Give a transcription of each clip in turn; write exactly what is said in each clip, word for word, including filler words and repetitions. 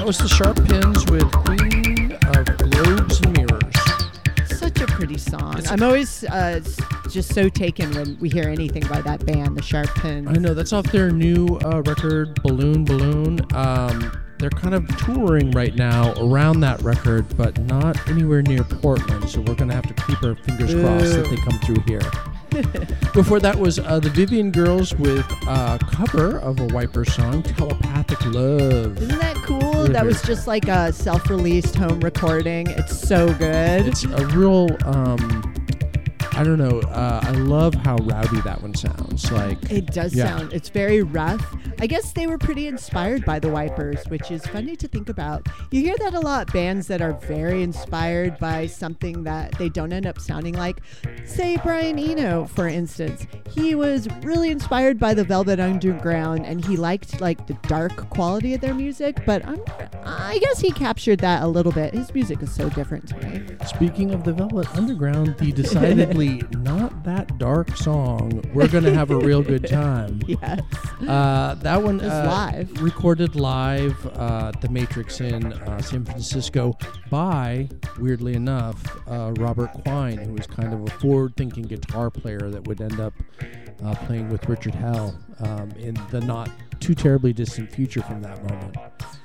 That was the Sharp Pins with Queen of Globes and Mirrors. Such a pretty song. It's I'm always uh, just so taken when we hear anything by that band, the Sharp Pins. I know, that's off their new uh, record, Balloon Balloon. Um, they're kind of touring right now around that record, but not anywhere near Portland, so we're going to have to keep our fingers Ooh. crossed that they come through here. Before that was uh, the Vivian Girls with a cover of a Wipers song, Telepathic Love. Isn't that cool? Really That was good. just like a self-released home recording. It's so good. It's a real, um, I don't know, uh, I love how rowdy that one sounds. Like It does Yeah. sound, it's very rough. I guess they were pretty inspired by the Wipers, which is funny to think about. You hear that a lot, bands that are very inspired by something that they don't end up sounding like. Say Brian Eno, for instance. He was really inspired by the Velvet Underground, and he liked like the dark quality of their music, but I'm, I guess he captured that a little bit. His music is so different to me. Speaking of the Velvet Underground, the decidedly not that dark song, We're Gonna Have a Real Good Time. Yes. Uh, that one It was uh, live. recorded live uh, at the Matrix in uh, San Francisco by, weirdly enough, uh, Robert Quine, who was kind of a forward-thinking guitar player that would end up uh, playing with Richard Hell um, in the not too terribly distant future from that moment.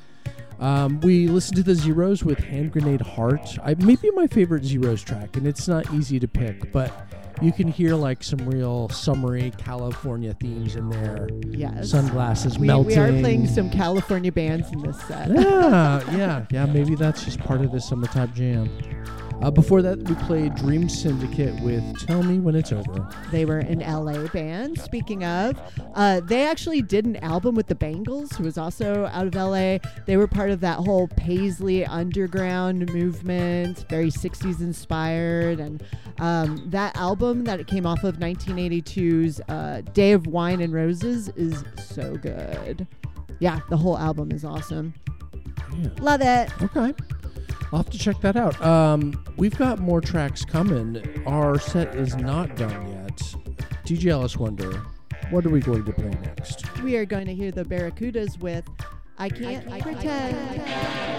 Um, we listened to the Zeros with Hand Grenade Heart. I, maybe my favorite Zeros track, and it's not easy to pick, but you can hear like some real summery California themes in there. Yes. Sunglasses We, melting. we are playing some California bands in this set. Yeah, yeah, yeah. Maybe that's just part of the summertime jam. Uh, before that, we played Dream Syndicate with Tell Me When It's Over. They were an L A band. Speaking of, uh, they actually did an album with the Bangles, who was also out of L A. They were part of that whole Paisley underground movement, very sixties inspired. And um, that album that it came off of nineteen eighty-two's uh, Day of Wine and Roses is so good. Yeah, the whole album is awesome. Yeah. Love it. Okay. I'll have to check that out. Um, we've got more tracks coming. Our set is not done yet. D J Alice Wonder, what are we going to play next? We are going to hear the Barracudas with I Can't, I Can't Pretend.